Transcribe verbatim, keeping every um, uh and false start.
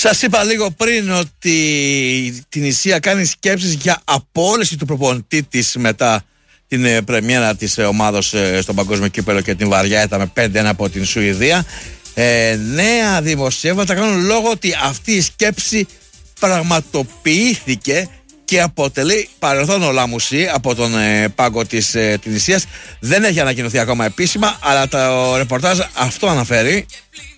Σας είπα λίγο πριν ότι η Τινησία κάνει σκέψεις για απόλυση του προπονητή της μετά την ε, πρεμιέρα της ε, ομάδος ε, στον Παγκόσμιο Κύπελλο και την βαριά με πέντε ένα από την Σουηδία. Ε, νέα δημοσιεύματα κάνουν λόγο ότι αυτή η σκέψη πραγματοποιήθηκε και αποτελεί παρελθόν ολάμουση από τον ε, πάγκο της ε, Τινησίας. Δεν έχει ανακοινωθεί ακόμα επίσημα, αλλά το ρεπορτάζ αυτό αναφέρει.